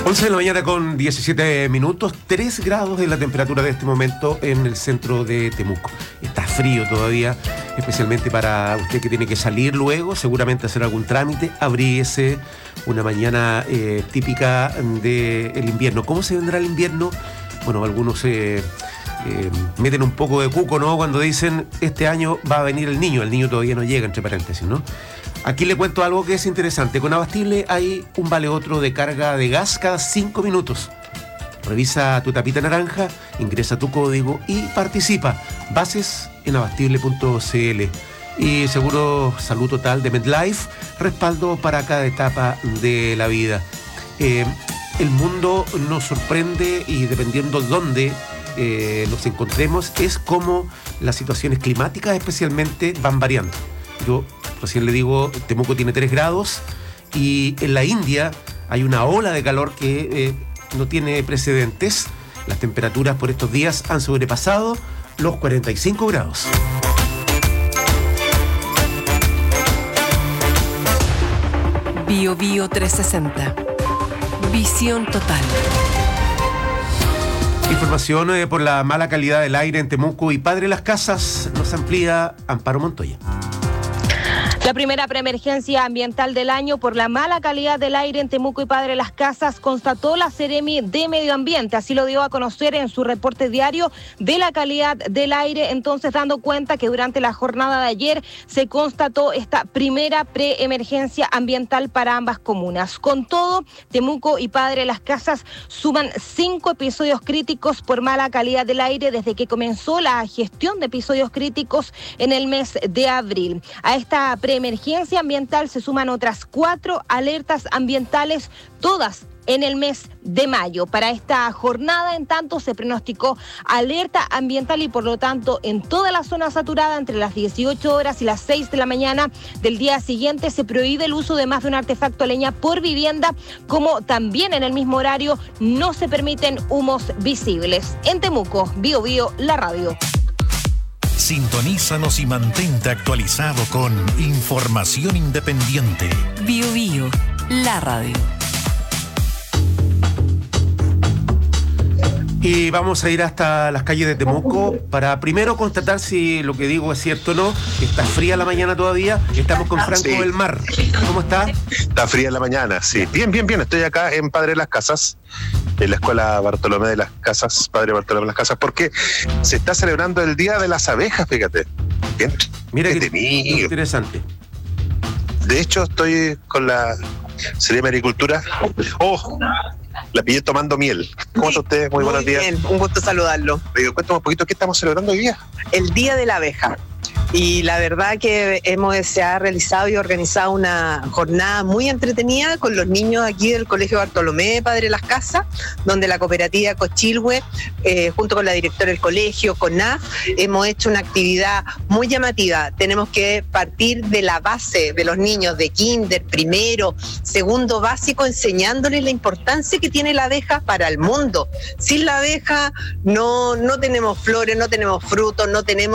11 de la mañana con 17 minutos, 3 grados de la temperatura de este momento en el centro de Temuco. Está frío todavía, especialmente para usted que tiene que salir luego, seguramente hacer algún trámite, abríguese, una mañana típica del invierno. ¿Cómo se vendrá el invierno? Bueno, algunos meten un poco de cuco, ¿no? Cuando dicen, este año va a venir el niño todavía no llega, entre paréntesis, ¿no? Aquí le cuento algo que es interesante. Con Abastible hay un vale otro de carga de gas cada 5 minutos. Revisa tu tapita naranja, ingresa tu código y participa. Bases en abastible.cl. Y seguro Salud Total de MedLife, respaldo para cada etapa de la vida. El mundo nos sorprende y dependiendo dónde nos encontremos, es como las situaciones climáticas especialmente van variando. Yo recién le digo, Temuco tiene 3 grados y en la India hay una ola de calor que no tiene precedentes. Las temperaturas por estos días han sobrepasado los 45 grados. Bio 360. Visión total. Información por la mala calidad del aire en Temuco y Padre Las Casas nos amplía Amparo Montoya. La primera preemergencia ambiental del año por la mala calidad del aire en Temuco y Padre Las Casas constató la Seremi de Medio Ambiente. Así lo dio a conocer en su reporte diario de la calidad del aire, entonces dando cuenta que durante la jornada de ayer se constató esta primera preemergencia ambiental para ambas comunas. Con todo, Temuco y Padre Las Casas suman 5 episodios críticos por mala calidad del aire desde que comenzó la gestión de episodios críticos en el mes de abril. A esta preemergencia ambiental se suman otras 4 alertas ambientales, todas en el mes de mayo. Para esta jornada, en tanto, se pronosticó alerta ambiental y por lo tanto en toda la zona saturada entre las 18 horas y las 6 de la mañana del día siguiente se prohíbe el uso de más de un artefacto a leña por vivienda, como también en el mismo horario no se permiten humos visibles. En Temuco, Bio la radio. Sintonízanos y mantente actualizado con información independiente. Bio, la radio. Y vamos a ir hasta las calles de Temuco para primero constatar si lo que digo es cierto o no. Está fría la mañana todavía. Estamos con Franco del Mar. ¿Cómo está? Está fría la mañana, sí. Bien. Estoy acá en Padre Las Casas, en la escuela Bartolomé de las Casas, Padre Bartolomé de las Casas, porque se está celebrando el Día de las Abejas, fíjate. Bien. Mira qué interesante. De hecho, estoy con la Seremi de Agricultura. La pillé tomando miel. ¿Cómo está usted? Muy buenos días. Bien, un gusto saludarlo. Cuéntame un poquito, ¿qué estamos celebrando hoy día? El Día de la Abeja. Y la verdad que se ha realizado y organizado una jornada muy entretenida con los niños aquí del Colegio Bartolomé, Padre Las Casas, donde la cooperativa Cochilhue, junto con la directora del colegio, CONAF, hemos hecho una actividad muy llamativa. Tenemos que partir de la base de los niños de kinder, primero, segundo básico, enseñándoles la importancia que tiene la abeja para el mundo. Sin la abeja no tenemos flores, no tenemos frutos, no tenemos